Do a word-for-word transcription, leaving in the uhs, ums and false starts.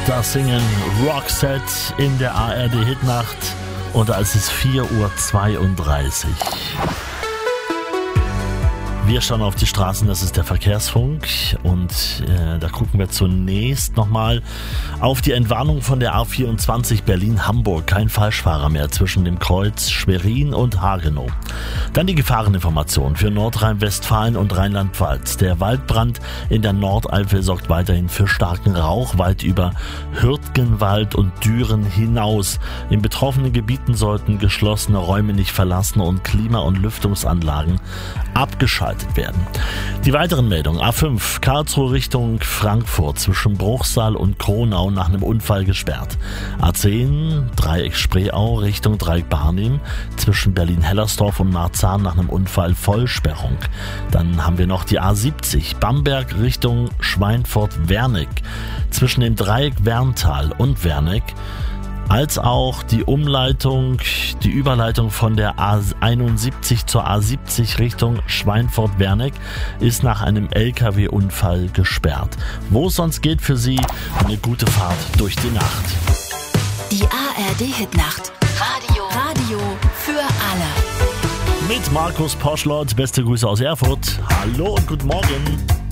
Das singen Roxette in der A R D-Hitnacht und da ist es vier Uhr zweiunddreißig. Wir schauen auf die Straßen, das ist der Verkehrsfunk und äh, da gucken wir zunächst nochmal auf die Entwarnung von der A vierundzwanzig Berlin-Hamburg. Kein Falschfahrer mehr zwischen dem Kreuz Schwerin und Hagenow. Dann die Gefahreninformation für Nordrhein-Westfalen und Rheinland-Pfalz. Der Waldbrand in der Nordeifel sorgt weiterhin für starken Rauch weit über Hürtgenwald und Düren hinaus. In betroffenen Gebieten sollten geschlossene Räume nicht verlassen und Klima- und Lüftungsanlagen abgeschaltet werden. Die weiteren Meldungen: A fünf Karlsruhe Richtung Frankfurt zwischen Bruchsal und Kronau nach einem Unfall gesperrt. A zehn Dreieck Spreeau Richtung Dreieck Barnim zwischen Berlin-Hellersdorf und Marzahn nach einem Unfall Vollsperrung. Dann haben wir noch die A siebzig Bamberg Richtung Schweinfurt-Wernick zwischen dem Dreieck Werntal und Wernick, als auch die Umleitung, die Überleitung von der A einundsiebzig zur A siebzig Richtung Schweinfurt-Wernick ist nach einem L K W-Unfall gesperrt. Wo es sonst geht für Sie, eine gute Fahrt durch die Nacht. Die A R D-Hitnacht. Radio. Radio für alle. Mit Markus Poschlott, beste Grüße aus Erfurt. Hallo und guten Morgen.